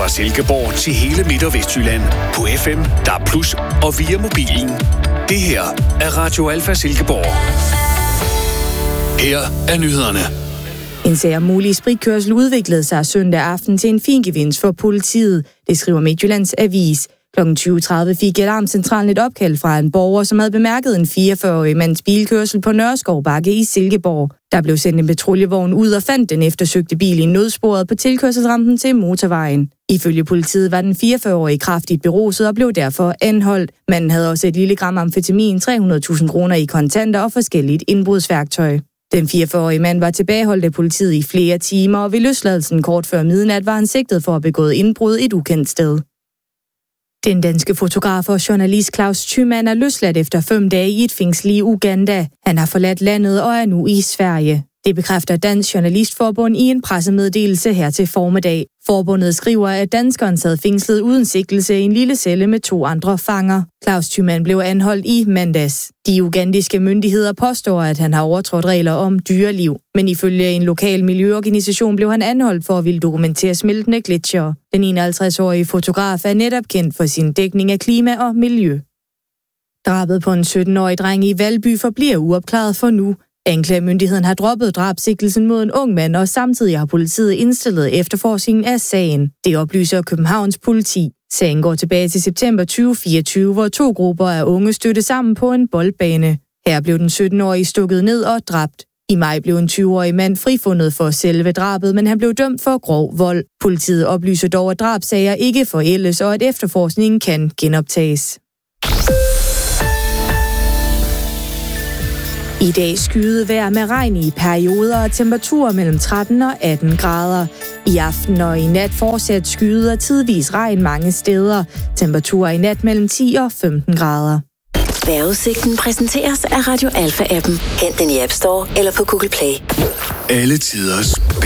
Fra Silkeborg til hele Midt- og Vestjylland. På FM, DAB+, og via mobilen. Det her er Radio Alfa Silkeborg. Her er nyhederne. En sag om mulig spritkørsel udviklede sig søndag aften til en fin gevinst for politiet. Det skriver Midtjyllands Avis. Kl. 20.30 fik Alarmcentralen et opkald fra en borger, som havde bemærket en 44-årig mands bilkørsel på Nørreskovbakke i Silkeborg. Der blev sendt en patruljevogn ud og fandt den eftersøgte bil i nødsporet på tilkørselsrampen til motorvejen. Ifølge politiet var den 44-årige kraftigt beruset og blev derfor anholdt. Manden havde også et lille gram amfetamin, 300.000 kroner i kontanter og forskelligt indbrudsværktøj. Den 44-årige mand var tilbageholdt af politiet i flere timer, og ved løsladelsen kort før midnat var han sigtet for at begå indbrud et ukendt sted. Den danske fotograf og journalist Claus Thymann er løsladt efter 5 dage i et fængsel i Uganda. Han har forladt landet og er nu i Sverige. Det bekræfter Dansk Journalistforbund i en pressemeddelelse her til formiddag. Forbundet skriver, at danskeren sad fængslet uden sigtelse i en lille celle med 2 andre fanger. Claus Thymann blev anholdt i mandags. De ugandiske myndigheder påstår, at han har overtrådt regler om dyreliv. Men ifølge en lokal miljøorganisation blev han anholdt for at ville dokumentere smeltende gletsjere. Den 51-årige fotograf er netop kendt for sin dækning af klima og miljø. Drabet på en 17-årig dreng i Valby forbliver uopklaret for nu. Anklagemyndigheden har droppet drabssigtelsen mod en ung mand, og samtidig har politiet indstillet efterforskningen af sagen. Det oplyser Københavns politi. Sagen går tilbage til september 2024, hvor 2 grupper af unge stødte sammen på en boldbane. Her blev den 17-årige stukket ned og dræbt. I maj blev en 20-årig mand frifundet for selve drabet, men han blev dømt for grov vold. Politiet oplyser dog, at drabssager ikke forældes, og at efterforskningen kan genoptages. I dag skyet vejr med regn i perioder og temperaturer mellem 13 og 18 grader. I aften og i nat fortsat skyet og tidvis regn mange steder. Temperaturer i nat mellem 10 og 15 grader. Vejrudsigten præsenteres af Radio Alfa-appen. Hent den i App Store eller på Google Play. Alle tiders